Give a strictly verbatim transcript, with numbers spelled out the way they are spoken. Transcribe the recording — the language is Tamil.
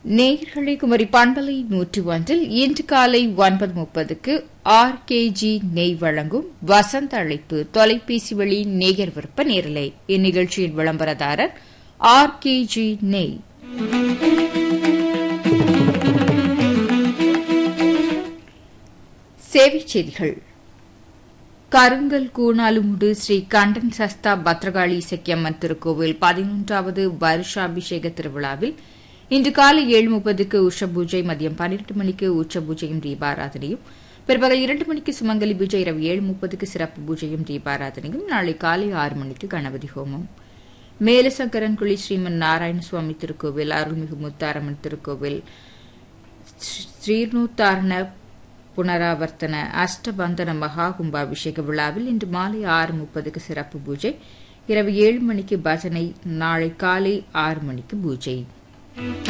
நேயர்களே, குமரி பண்பலை நூற்றி ஒன்றில் இன்று காலை ஒன்பது முப்பதுக்கு ஆர் கே ஜி நெய் வழங்கும் வசந்த அழைப்பு தொலைபேசி வழி நேயர் விருப்ப நேரலை. இந்நிகழ்ச்சியின் விளம்பரதாரர் ஆர் கே ஜி நெய். சேவைச் செய்திகள். கருங்கல் கூனாலுமுடு ஸ்ரீ கண்டன் சஸ்தா பத்ரகாளி சக்கியம்மன் திருக்கோவில் பதினொன்றாவது வருஷாபிஷேக திருவிழாவில் இன்று காலை ஏழு முப்பதுக்கு உஷ பூஜை, மதியம் பன்னிரண்டு மணிக்கு உச்ச பூஜையும் தீபாராதனையும், பிற்பகல் இரண்டு மணிக்கு சுமங்கலி பூஜை, இரவு ஏழு முப்பதுக்கு சிறப்பு பூஜையும் தீபாராதனையும், நாளை காலை ஆறு மணிக்கு கணபதி ஹோமம். மேலசங்கரன்குழி ஸ்ரீமன் நாராயணசுவாமி திருக்கோவில், அருள்மிகு முத்தாரம்மன் திருக்கோவில் ஸ்ரீநூத்தாரண புனராவர்த்தன அஷ்டபந்தன மகா கும்பாபிஷேக விழாவில் இன்று மாலை ஆறு முப்பதுக்கு சிறப்பு பூஜை, இரவு ஏழு மணிக்கு பஜனை, நாளை காலை ஆறு மணிக்கு பூஜை.